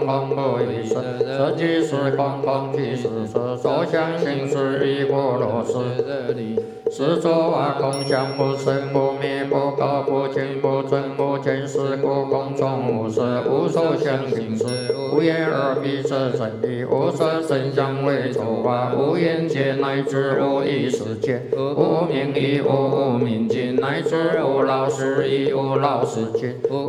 空空不异色，色即是空，空即是色，所相行识亦复如是。是作啊空相不生不灭不垢不净不增不减，是故空中无色无受想行识，无眼耳鼻舌身意，无色声香味触法，无眼界乃至无意识界，无名亦无无明尽，乃至无老死亦无老死尽，无